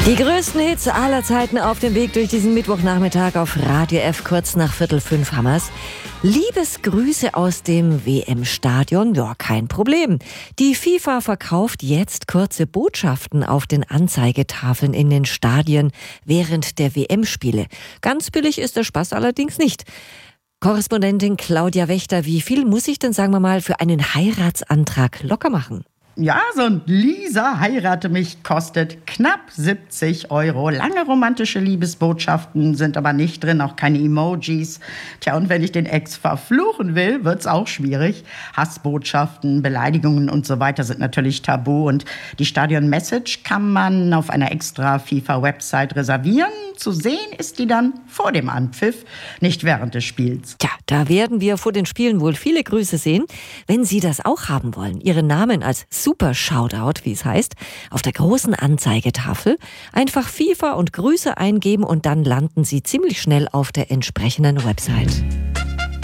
Die größten Hits aller Zeiten auf dem Weg durch diesen Mittwochnachmittag auf Radio F, kurz nach 4:45 Hammers. Liebesgrüße aus dem WM-Stadion, ja, kein Problem. Die FIFA verkauft jetzt kurze Botschaften auf den Anzeigetafeln in den Stadien während der WM-Spiele. Ganz billig ist der Spaß allerdings nicht. Korrespondentin Claudia Wächter, wie viel muss ich denn, sagen wir mal, für einen Heiratsantrag locker machen? Ja, so ein Lisa heirate mich kostet knapp 70 €. Lange romantische Liebesbotschaften sind aber nicht drin, auch keine Emojis. Tja, und wenn ich den Ex verfluchen will, wird's auch schwierig. Hassbotschaften, Beleidigungen und so weiter sind natürlich tabu. Und die Stadion-Message kann man auf einer extra FIFA-Website reservieren. Zu sehen ist die dann vor dem Anpfiff, nicht während des Spiels. Tja, da werden wir vor den Spielen wohl viele Grüße sehen. Wenn Sie das auch haben wollen, Ihren Namen als Super Shoutout, wie es heißt, auf der großen Anzeigetafel, einfach FIFA und Grüße eingeben und dann landen Sie ziemlich schnell auf der entsprechenden Website.